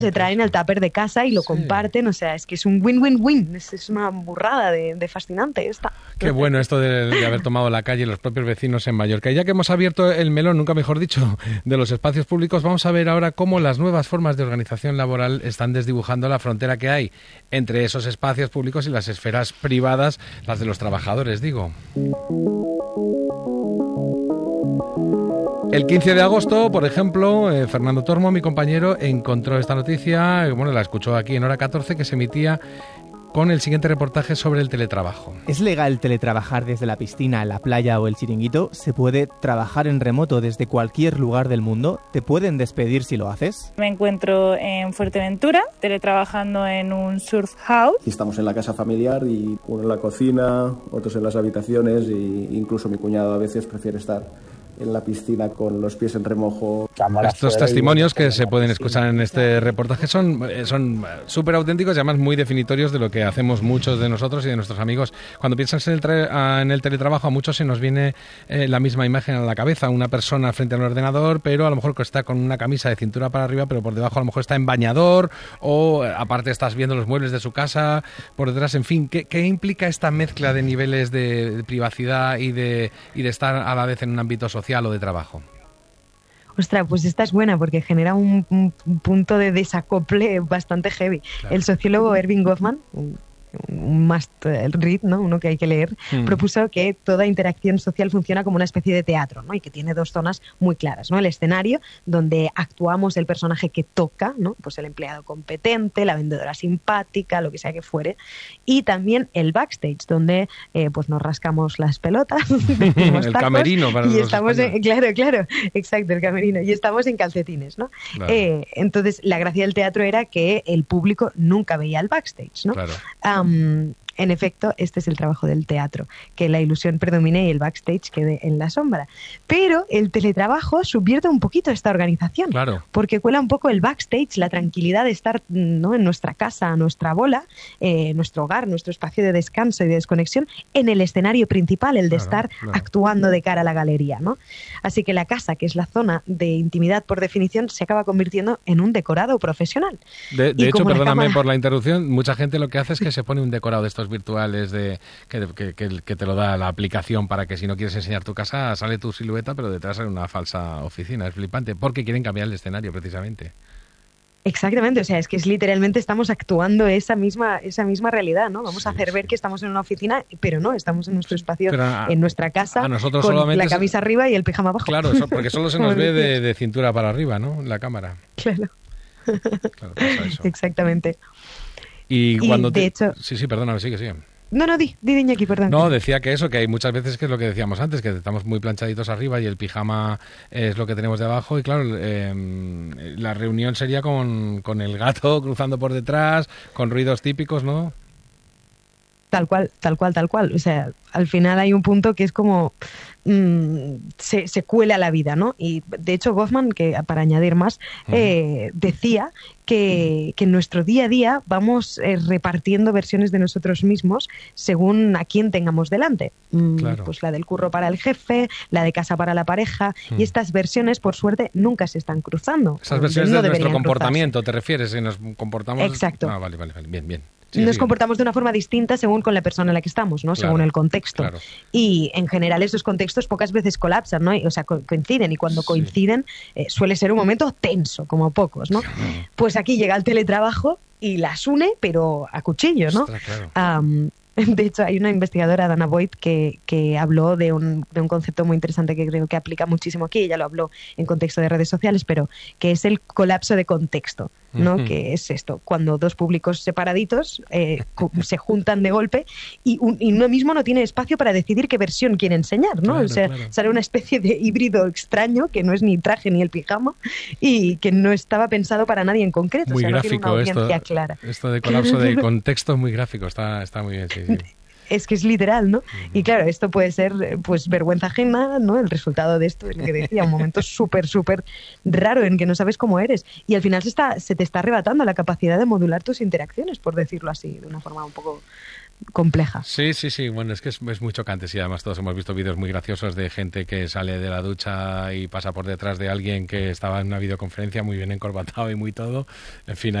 se traen el tupper de casa y lo comparten, o sea, es que es un win-win-win, es una burrada de fascinante esta. Qué bueno esto de haber tomado la calle los propios vecinos en Mallorca. Y ya que hemos abierto el melón, nunca mejor dicho, de los espacios públicos, vamos a ver ahora cómo las nuevas formas de organización laboral están desdibujando la frontera que hay entre esos espacios públicos y las esferas privadas, las de los trabajadores, digo. El 15 de agosto, por ejemplo, Fernando Tormo, mi compañero, encontró esta noticia, la escuchó aquí en Hora 14, que se emitía con el siguiente reportaje sobre el teletrabajo. ¿Es legal teletrabajar desde la piscina, la playa o el chiringuito? ¿Se puede trabajar en remoto desde cualquier lugar del mundo? ¿Te pueden despedir si lo haces? Me encuentro en Fuerteventura, teletrabajando en un surf house. Estamos en la casa familiar y uno en la cocina, otros en las habitaciones e incluso mi cuñado a veces prefiere estar en la piscina con los pies en remojo. Estos testimonios que se pueden escuchar en este reportaje son súper auténticos y además muy definitorios de lo que hacemos muchos de nosotros y de nuestros amigos. Cuando piensas en el teletrabajo, a muchos se nos viene la misma imagen a la cabeza, una persona frente al ordenador, pero a lo mejor está con una camisa de cintura para arriba, pero por debajo a lo mejor está en bañador, o aparte estás viendo los muebles de su casa, por detrás, en fin. ¿Qué implica esta mezcla de niveles de privacidad y de estar a la vez en un ámbito social o de trabajo? Ostras, pues esta es buena porque genera un punto de desacople bastante heavy. Claro. El sociólogo Erving Goffman, un must read, ¿no? Uno que hay que leer, propuso que toda interacción social funciona como una especie de teatro, ¿no? Y que tiene dos zonas muy claras, ¿no? El escenario, donde actuamos el personaje que toca, ¿no? Pues el empleado competente, la vendedora simpática, lo que sea que fuere, y también el backstage, donde pues nos rascamos las pelotas, el camerino para y los estamos claro, exacto, el camerino, y estamos en calcetines, ¿no? Claro. Entonces la gracia del teatro era que el público nunca veía el backstage, ¿no? Claro. En efecto, este es el trabajo del teatro, que la ilusión predomine y el backstage quede en la sombra. Pero el teletrabajo subvierte un poquito esta organización, claro, porque cuela un poco el backstage, la tranquilidad de estar, ¿no?, en nuestra casa, a nuestra bola, nuestro hogar, nuestro espacio de descanso y de desconexión, en el escenario principal, el de estar actuando de cara a la galería, ¿no? Así que la casa, que es la zona de intimidad por definición, se acaba convirtiendo en un decorado profesional. De hecho, perdóname por la interrupción, mucha gente lo que hace es que se pone un decorado de estos virtuales que te lo da la aplicación para que si no quieres enseñar tu casa sale tu silueta, pero detrás sale una falsa oficina. Es flipante, porque quieren cambiar el escenario precisamente. Exactamente, o sea, es que es literalmente estamos actuando esa misma realidad, ¿no? Vamos a hacer ver que estamos en una oficina, pero no, estamos en nuestro espacio, en nuestra casa, a nosotros con solamente la camisa arriba y el pijama abajo. Claro, porque solo se nos ve de cintura para arriba, ¿no? La cámara. Claro. Claro, pasa eso. Exactamente. Y cuando de hecho... Sí, perdóname, sigue. No, di Iñaki, perdón. No, decía que hay muchas veces que es lo que decíamos antes, que estamos muy planchaditos arriba y el pijama es lo que tenemos debajo y claro, la reunión sería con el gato cruzando por detrás, con ruidos típicos, ¿no? Tal cual. O sea, al final hay un punto que es como se cuela la vida, ¿no? Y de hecho Goffman, que para añadir más, decía que en nuestro día a día vamos repartiendo versiones de nosotros mismos según a quién tengamos delante. Claro. Pues la del curro para el jefe, la de casa para la pareja, y estas versiones, por suerte, nunca se están cruzando. Esas versiones de nuestro comportamiento, ¿te refieres? Si nos comportamos... Exacto. Ah, vale, bien. Sí, nos comportamos de una forma distinta según con la persona en la que estamos, ¿no? Según el contexto. Claro. Y en general esos contextos pocas veces colapsan, ¿no? O sea, coinciden, y cuando coinciden suele ser un momento tenso, como pocos, ¿no? Pues aquí llega el teletrabajo y las une, pero a cuchillo, ¿no? Ostras, claro. De hecho, hay una investigadora, Dana Boyd, que habló de un concepto muy interesante que creo que aplica muchísimo aquí. Ella lo habló en contexto de redes sociales, pero que es el colapso de contexto, ¿no? Que es esto, cuando dos públicos separaditos se juntan de golpe y uno mismo no tiene espacio para decidir qué versión quiere enseñar, ¿no? Claro, o sea, sale una especie de híbrido extraño que no es ni traje ni el pijama y que no estaba pensado para nadie en concreto. Muy o sea, gráfico, no tiene una audiencia clara. Esto de colapso de contexto es muy gráfico, está muy bien, sí. Es que es literal, ¿no? Y claro, esto puede ser pues vergüenza ajena, ¿no? El resultado de esto es lo que decía, un momento súper raro en que no sabes cómo eres. Y al final se te está arrebatando la capacidad de modular tus interacciones, por decirlo así, de una forma un poco compleja. Sí. Bueno, es que es muy chocante. Sí, además todos hemos visto vídeos muy graciosos de gente que sale de la ducha y pasa por detrás de alguien que estaba en una videoconferencia muy bien encorbatado y muy todo. En fin,